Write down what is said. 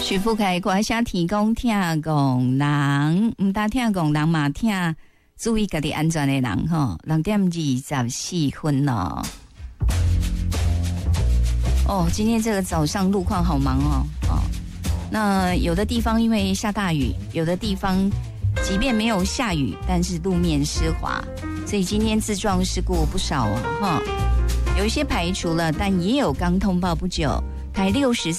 徐富凯歌声提供听讲人，唔单听讲人嘛听，注意家己安全的人吼。6:24咯。哦，今天这个早上路况好忙哦。那有的地方因为下大雨，有的地方即便没有下雨，但是路面湿滑，所以今天自撞事故不少哦。有一些排除了，但也有刚通报不久，台64